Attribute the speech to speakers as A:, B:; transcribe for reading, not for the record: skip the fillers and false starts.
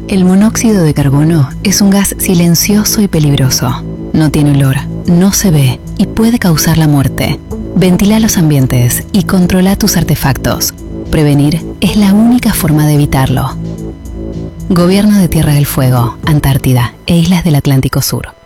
A: El monóxido de carbono es un gas silencioso y peligroso. No tiene olor, no se ve y puede causar la muerte. Ventila los ambientes y controla tus artefactos. Prevenir es la única forma de evitarlo. Gobierno de Tierra del Fuego, Antártida e Islas del Atlántico Sur.